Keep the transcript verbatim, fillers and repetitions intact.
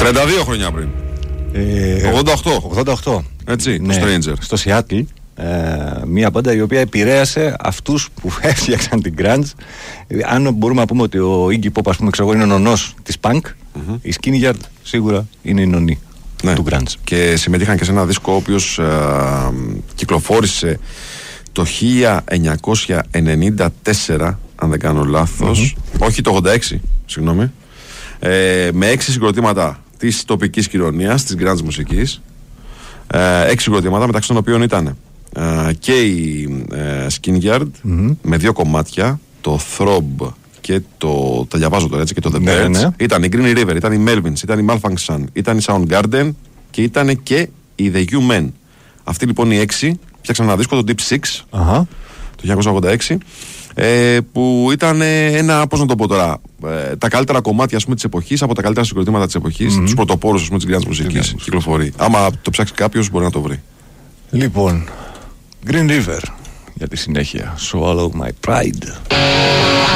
τριάντα δύο χρόνια πριν. Ε, ογδόντα οκτώ. ογδόντα οκτώ. Έτσι, ναι, το Stranger. Στο Seattle. Ε, μια μπάντα η οποία επηρέασε αυτούς που έφτιαξαν την grunge. Αν μπορούμε να πούμε ότι ο Iggy Pop, ας πούμε, ξέρω, είναι ο νονός της punk, mm-hmm. η Skinny Yard σίγουρα είναι η νονή, ναι, του grunge. Και συμμετείχαν και σε ένα δίσκο ο οποίος ε, κυκλοφόρησε το χίλια εννιακόσια ενενήντα τέσσερα, αν δεν κάνω λάθος, mm-hmm. όχι το ογδόντα έξι, συγγνώμη, ε, με έξι συγκροτήματα της τοπικής κοινωνίας, της grunge μουσικής, ε, έξι συγκροτήματα μεταξύ των οποίων ήταν Uh, και η uh, Skin Yard mm-hmm. με δύο κομμάτια, το Throb και το, τα διαβάζω τώρα έτσι, και το The ναι, Birds, ναι. Ήταν η Green River, ήταν η Melvins, ήταν η Malfunction, ήταν η Soundgarden και ήταν και η The U-Men. Αυτοί λοιπόν οι έξι φτιάξαν ένα δίσκο, το Deep Six, uh-huh. το χίλια εννιακόσια ογδόντα έξι, ε, που ήταν ένα, πώς να το πω τώρα, ε, τα καλύτερα κομμάτια, ας πούμε, της εποχής, από τα καλύτερα συγκροτήματα της εποχής, mm-hmm. τους πρωτοπόρους, ας πούμε, της grunge μουσικής, κυκλοφορεί. Άμα το ψάξει κάποιος μπορεί να το βρει. Λοιπόν, Green River για τη συνέχεια. Swallow My Pride.